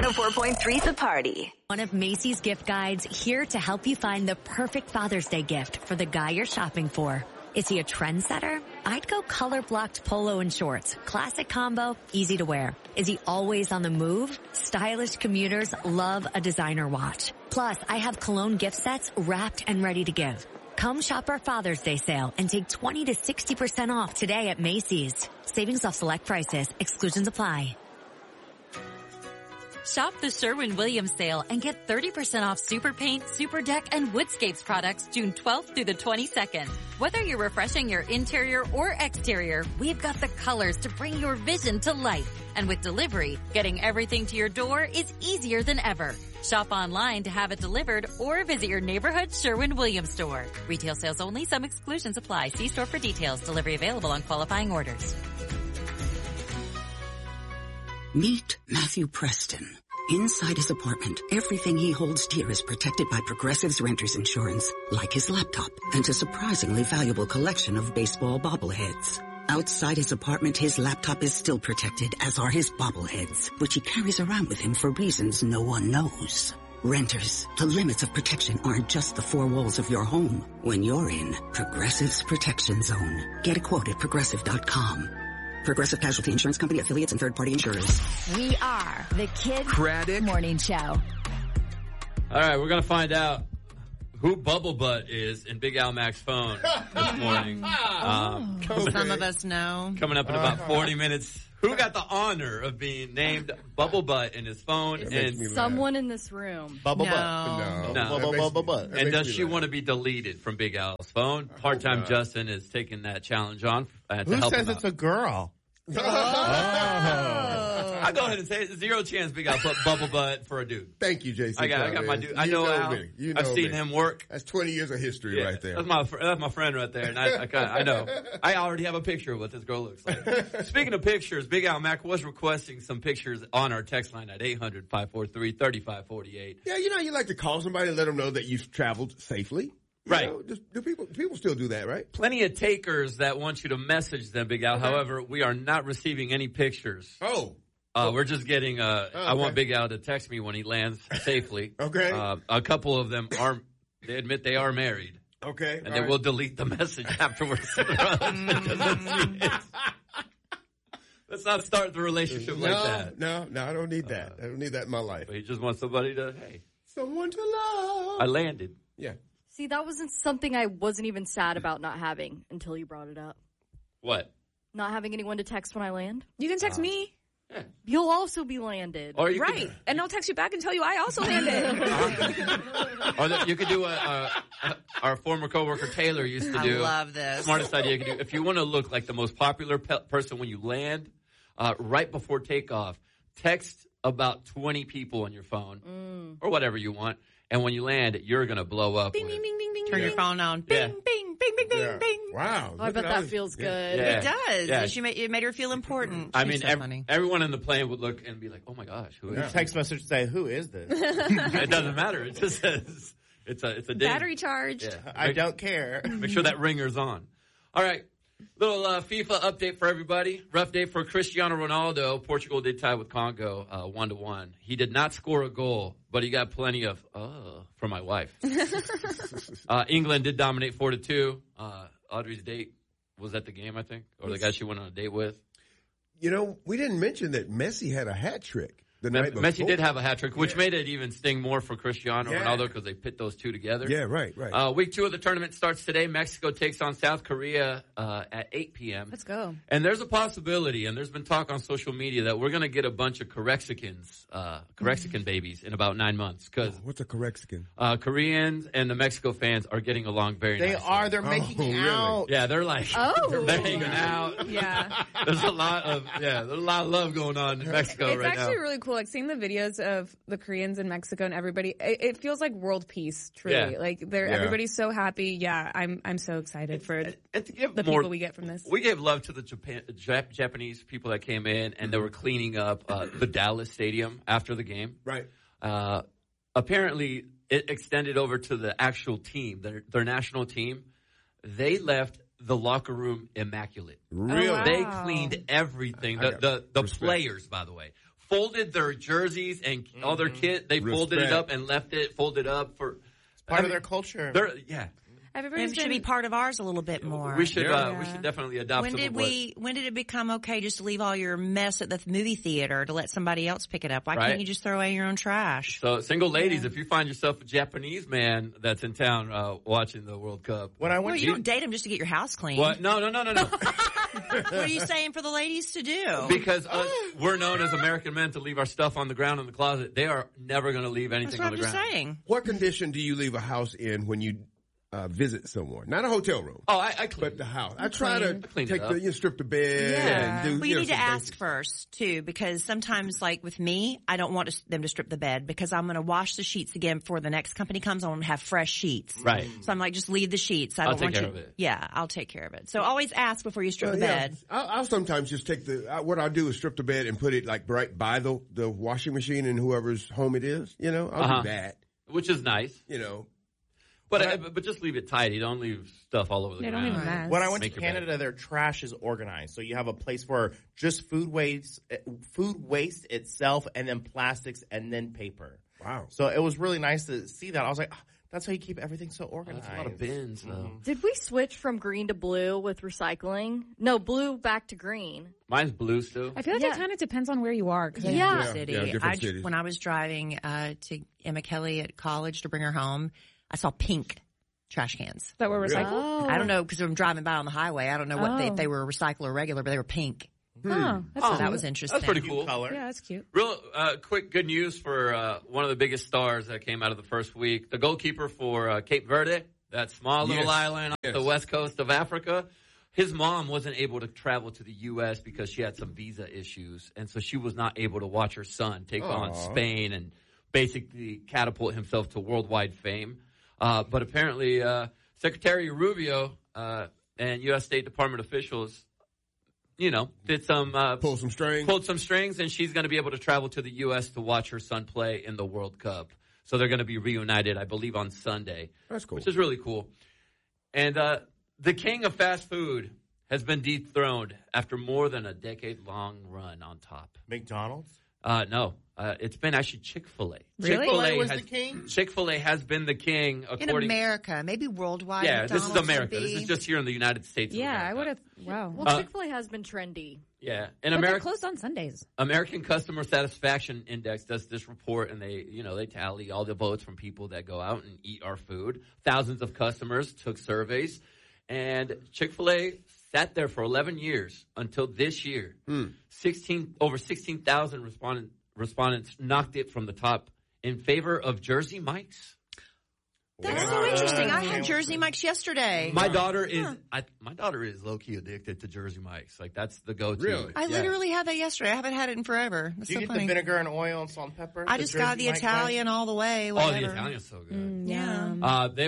104.3 The Party. One of Macy's gift guides here to help you find the perfect Father's Day gift for the guy you're shopping for. Is he a trendsetter? I'd go color-blocked polo and shorts. Classic combo, easy to wear. Is he always on the move? Stylish commuters love a designer watch. Plus, I have cologne gift sets wrapped and ready to give. Come shop our Father's Day sale and take 20 to 60% off today at Macy's. Savings off select prices. Exclusions apply. Shop the Sherwin-Williams sale and get 30% off Super Paint, Super Deck, and Woodscapes products June 12th through the 22nd. Whether you're refreshing your interior or exterior, we've got the colors to bring your vision to life. And with delivery, getting everything to your door is easier than ever. Shop online to have it delivered or visit your neighborhood Sherwin-Williams store. Retail sales only. Some exclusions apply. See store for details. Delivery available on qualifying orders. Meet Matthew Preston. Inside his apartment, everything he holds dear is protected by Progressive's Renter's Insurance, like his laptop and a surprisingly valuable collection of baseball bobbleheads. Outside his apartment, his laptop is still protected, as are his bobbleheads, which he carries around with him for reasons no one knows. Renters, the limits of protection aren't just the four walls of your home. When you're in Progressive's Protection Zone, get a quote at Progressive.com. Progressive Casualty Insurance Company, affiliates, and third-party insurers. We are the Kid Craddock Morning Show. All right, we're going to find out who Bubble Butt is in Big Al Mac's phone this morning. Some of us know. Coming up in about 40 minutes. Who got the honor of being named Bubble Butt in his phone? And someone in this room. Bubble Butt. No. Bubble Butt. And does she want to be deleted from Big Al's phone? Part-time Justin is taking that challenge on to Who help says him it's out. a girl? I'll go ahead and say it. Zero chance Big Al put Bubble Butt for a dude. Thank you, JC. I got my dude. I know Al. I've seen him work. That's 20 years of history right there. That's my friend right there. And I know. I already have a picture of what this girl looks like. Speaking of pictures, Big Al Mac was requesting some pictures on our text line at 800-543-3548. Yeah, you like to call somebody and let them know that you've traveled safely. Right. Do people still do that, right? Plenty of takers that want you to message them, Big Al. Okay. However, we are not receiving any pictures. We're just getting, I want Big Al to text me when he lands safely. Okay. A couple of them they admit they are married. Okay. And they will delete the message afterwards. Let's not start the relationship like that. No, I don't need that. I don't need that in my life. He just wants somebody to, someone to love. I landed. Yeah. See, that wasn't something I wasn't even sad about not having until you brought it up. What? Not having anyone to text when I land. You can text me. Yeah. You'll also be landed. Or right. And I'll text you back and tell you I also landed. Or you could do our former coworker Taylor used to do. I love this. Smartest idea you could do. If you want to look like the most popular person when you land, right before takeoff, text about 20 people on your phone or whatever you want. And when you land, you're going to blow up. Bing, bing, bing, bing, bing. Turn your phone on. Yeah. Bing, bing, bing, bing, bing, bing. Wow. I bet that feels good. Yeah. It does. Yeah. It made her feel important. I mean, everyone in the plane would look and be like, oh my gosh. Who is this? Text message say, who is this? It doesn't matter. It just says it's a ding. Battery charged. Yeah. I don't care. Make sure that ringer's on. All right. Little FIFA update for everybody. Rough day for Cristiano Ronaldo. Portugal did tie with Congo 1-1. He did not score a goal, but he got plenty of from my wife. England did dominate 4-2. Audrey's date was at the game, I think, or the guy she went on a date with. We didn't mention that Messi had a hat trick the night before. Messi did have a hat trick, which made it even sting more for Cristiano Ronaldo because they pit those two together. Yeah, right. Week 2 of the tournament starts today. Mexico takes on South Korea at 8 p.m. Let's go. And there's a possibility, and there's been talk on social media, that we're going to get a bunch of Corexicans, babies in about 9 months. What's a Corexican? Koreans and the Mexico fans are getting along very nicely. They are. They're making out. Yeah, they're like, they're hanging out. Yeah. There's a lot of love going on in Mexico right now. It's actually really cool. Like seeing the videos of the Koreans in Mexico and everybody, it feels like world peace, truly. Yeah. Like everybody's so happy. Yeah, I'm so excited for the people we get from this. We gave love to the Japanese people that came in, and they were cleaning up the Dallas Stadium after the game. Right. Apparently, it extended over to the actual team, their national team. They left the locker room immaculate. Really? Oh, wow. They cleaned everything. The players, by the way. folded their jerseys and all their kit. They folded it up and left it folded up for part of their culture. Yeah. It should be part of ours a little bit more. We should definitely adopt. When did it become okay just to leave all your mess at the movie theater to let somebody else pick it up? Why can't you just throw away your own trash? So, single ladies, if you find yourself a Japanese man that's in town watching the World Cup, you don't date him just to get your house clean. What? No. What are you saying for the ladies to do? Because we're known as American men to leave our stuff on the ground in the closet. They are never going to leave anything on the ground. That's what I'm saying. What condition do you leave a house in when you visit someone? Not a hotel room. Oh, I clean. But the house. I try to clean take strip the bed. And do, well, you need to ask first, too, because sometimes, like with me, I don't want them to strip the bed because I'm going to wash the sheets again before the next company comes. I want to have fresh sheets. Right. So I'm like, just leave the sheets. I'll take care of it. Yeah, I'll take care of it. So always ask before you strip the bed. I'll sometimes just take what I'll do is strip the bed and put it like right by the washing machine in whoever's home it is. I'll do that. Which is nice. But just leave it tidy. Don't leave stuff all over the ground. Don't leave a mess. When I went to Canada, their trash is organized. So you have a place for just food waste itself, and then plastics, and then paper. Wow. So it was really nice to see that. I was like, that's how you keep everything so organized. That's a lot of bins, though. Did we switch from green to blue with recycling? No, blue back to green. Mine's blue still. I feel like it kind of depends on where you are. Different cities. When I was driving to Emma Kelly at college to bring her home, I saw pink trash cans that were recycled. Oh. I don't know because I'm driving by on the highway. I don't know if they were recycled or regular, but they were pink. So that was interesting. That's pretty cool. Color. Yeah, that's cute. Real quick good news for one of the biggest stars that came out of the first week. The goalkeeper for Cape Verde, that small little island off the west coast of Africa. His mom wasn't able to travel to the U.S. because she had some visa issues, and so she was not able to watch her son take on Spain and basically catapult himself to worldwide fame. But apparently, Secretary Rubio and U.S. State Department officials, did pulled some strings, and she's going to be able to travel to the U.S. to watch her son play in the World Cup. So they're going to be reunited, I believe, on Sunday. That's cool. Which is really cool. And the king of fast food has been dethroned after more than a decade-long run on top. McDonald's? No. It's been actually Chick-fil-A. Really? Chick-fil-A was the king? Chick-fil-A has been the king in America, maybe worldwide. Yeah, this is America. This is just here in the United States. Yeah, I would have. Wow. Well, Chick-fil-A has been trendy. Yeah, but they're closed on Sundays. American Customer Satisfaction Index does this report, and they tally all the votes from people that go out and eat our food. Thousands of customers took surveys, and Chick-fil-A sat there for 11 years until this year. Over 16,000 respondents knocked it from the top in favor of Jersey Mike's. That's so interesting. I had Jersey Mike's yesterday. My daughter is low key addicted to Jersey Mike's. Like that's the go-to. Really? I literally had that yesterday. I haven't had it in forever. That's Do you so get funny. the vinegar and oil and salt and pepper? I just got the Italian all the way. Whatever. Oh, the Italian's so good. Yeah. They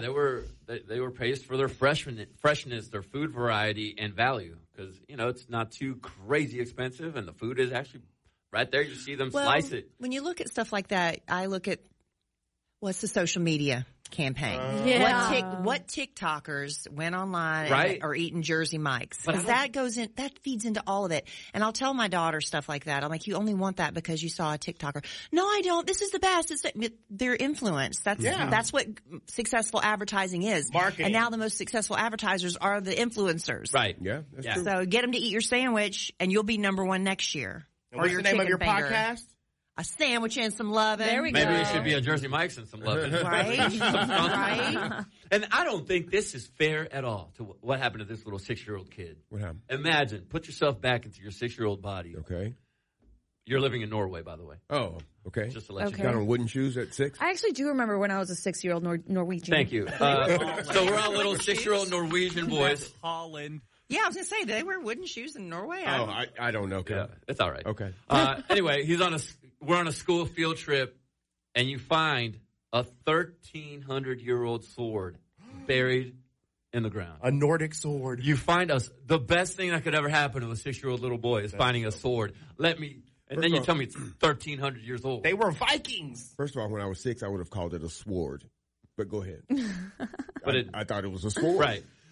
were praised for their freshness, their food variety, and value. Because it's not too crazy expensive, and the food is actually right there. You see them slice it. When you look at stuff like that, I look at what's the social media campaign. What TikTokers went online and are eating Jersey Mike's? Because that feeds into all of it. And I'll tell my daughter stuff like that. I'm like, you only want that because you saw a TikToker. No, I don't. This is the best. Their influence. That's what successful advertising is. Marketing. And now the most successful advertisers are the influencers. Right. Yeah. That's true. So get them to eat your sandwich, and you'll be number one next year. And what's the name of your podcast? A sandwich and some lovin'. There we go. Maybe it should be a Jersey Mike's and some lovin'. Right? Right? And I don't think this is fair at all to what happened to this little 6-year-old kid. What happened? Imagine, put yourself back into your 6-year-old body. Okay. You're living in Norway, by the way. Oh, okay. Just to let you know. Got on wooden shoes at 6? I actually do remember when I was a 6-year-old Norwegian. Thank you. So we're all little 6-year-old Norwegian boys. Holland. Yeah, I was going to say, they wear wooden shoes in Norway. Oh, I don't know. Yeah, it's all right. Okay. Anyway, we're on a school field trip, and you find a 1,300-year-old sword buried in the ground. A Nordic sword. You find the best thing that could ever happen to a 6-year-old little boy is finding a sword. And then you tell me it's 1,300 years old. They were Vikings. First of all, when I was 6, I would have called it a sword. But go ahead. But I thought it was a sword. Right.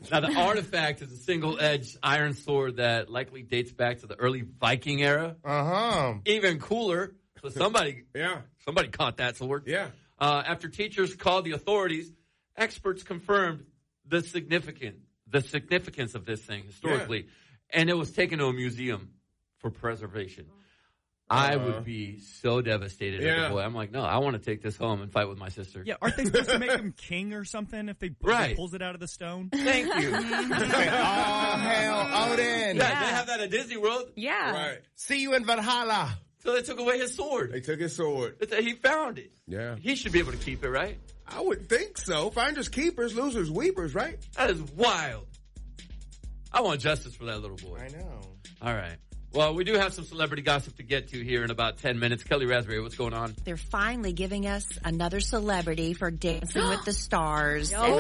Now, the artifact is a single-edged iron sword that likely dates back to the early Viking era. Even cooler. So somebody caught that sword. Yeah. After teachers called the authorities, experts confirmed the significance of this thing historically, and it was taken to a museum for preservation. I would be so devastated as a boy. I'm like, no, I want to take this home and fight with my sister. Yeah, aren't they supposed to make him king or something if they pulls it out of the stone? Thank you. All hail Odin. Yeah, they have that at Disney World. Yeah. Right. See you in Valhalla. So they took away his sword. They took his sword. He found it. Yeah. He should be able to keep it, right? I would think so. Finders keepers, losers weepers, right? That is wild. I want justice for that little boy. I know. All right. Well, we do have some celebrity gossip to get to here in about 10 minutes. Kelly Raspberry, what's going on? They're finally giving us another celebrity for Dancing with the Stars. And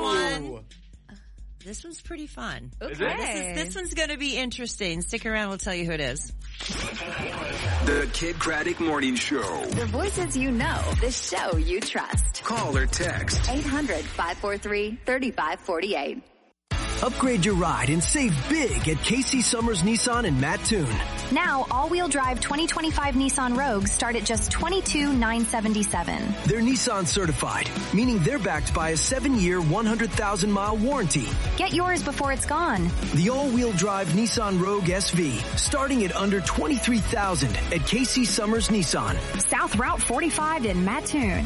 this one's pretty fun. Okay. This one's going to be interesting. Stick around. We'll tell you who it is. The Kid Craddock Morning Show. The voices you know. The show you trust. Call or text 800-543-3548. Upgrade your ride and save big at Casey Summers Nissan in Mattoon. Now, all-wheel drive 2025 Nissan Rogues start at just $22,977. They're Nissan certified, meaning they're backed by a 7-year, 100,000-mile warranty. Get yours before it's gone. The all-wheel drive Nissan Rogue SV, starting at under $23,000 at Casey Summers Nissan. South Route 45 in Mattoon.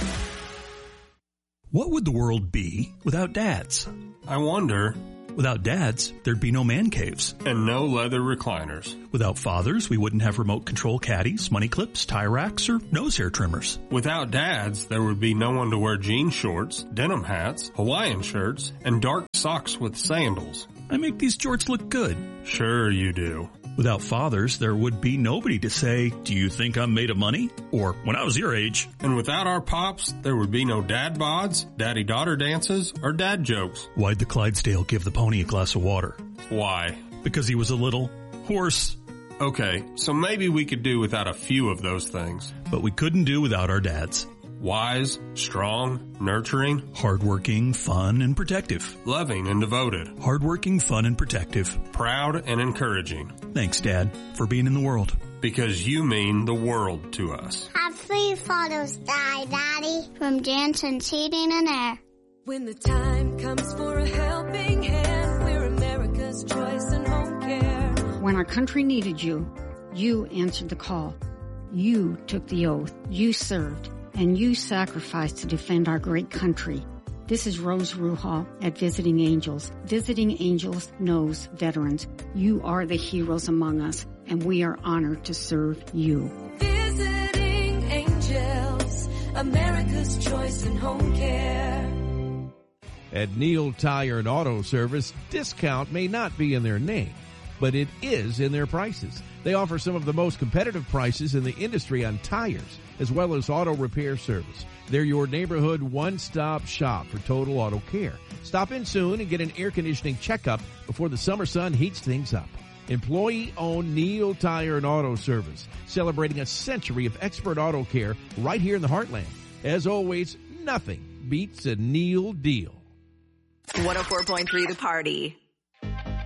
What would the world be without dads? I wonder. Without dads, there'd be no man caves. And no leather recliners. Without fathers, we wouldn't have remote control caddies, money clips, tie racks, or nose hair trimmers. Without dads, there would be no one to wear jean shorts, denim hats, Hawaiian shirts, and dark socks with sandals. I make these jorts look good. Sure you do. Without fathers, there would be nobody to say, do you think I'm made of money? Or, when I was your age. And without our pops, there would be no dad bods, daddy-daughter dances, or dad jokes. Why'd the Clydesdale give the pony a glass of water? Why? Because he was a little horse. Okay, so maybe we could do without a few of those things. But we couldn't do without our dads. Wise, strong, nurturing, hardworking, fun, and protective. Loving and devoted. Hardworking, fun, and protective. Proud and encouraging. Thanks, Dad, for being in the world. Because you mean the world to us. Happy Father's Day, Daddy, from Jansen's Heating and Air. When the time comes for a helping hand, we're America's choice in home care. When our country needed you, you answered the call. You took the oath. You served. And you sacrificed to defend our great country. This is Rose Ruhal at Visiting Angels. Visiting Angels knows veterans. You are the heroes among us, and we are honored to serve you. Visiting Angels, America's choice in home care. At Neal Tire and Auto Service, discount may not be in their name, but it is in their prices. They offer some of the most competitive prices in the industry on tires, as well as auto repair service. They're your neighborhood one-stop shop for total auto care. Stop in soon and get an air conditioning checkup before the summer sun heats things up. Employee-owned Neal Tire and Auto Service, celebrating a century of expert auto care right here in the heartland. As always, nothing beats a Neal deal. 104.3 The Party.